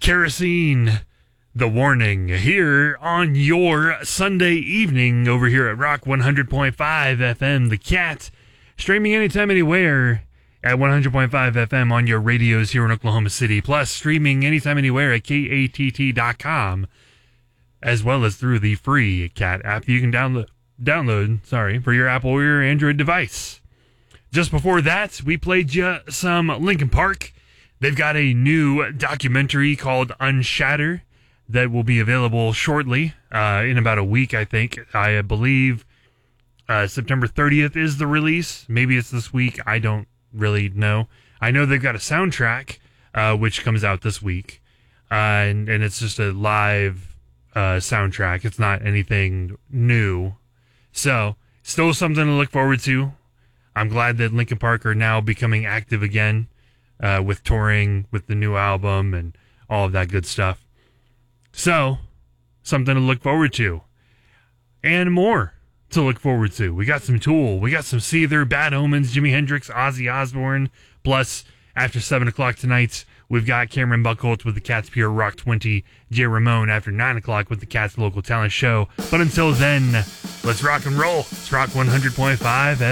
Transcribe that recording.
Kerosene, The Warning, here on your Sunday evening over here at Rock 100.5 FM, The Cat, streaming anytime, anywhere at 100.5 FM on your radios here in Oklahoma City, plus streaming anytime, anywhere at katt.com, as well as through the free Cat app you can download for your Apple or your Android device. Just before that, we played you some Linkin Park. They've got a new documentary called Unshatter that will be available shortly, in about a week, I think. I believe September 30th is the release. Maybe it's this week. I don't really know. I know they've got a soundtrack, which comes out this week, and it's just a live soundtrack. It's not anything new. So, still something to look forward to. I'm glad that Linkin Park are now becoming active again, with touring, with the new album, and all of that good stuff. So, something to look forward to. And more to look forward to. We got some Tool, we got some Seether, Bad Omens, Jimi Hendrix, Ozzy Osbourne, plus, after 7 o'clock tonight, we've got Cameron Buchholz with the Cat's Pure Rock 20, Jay Ramone after 9 o'clock with the Cat's Local Talent Show. But until then, let's rock and roll. It's Rock 100.5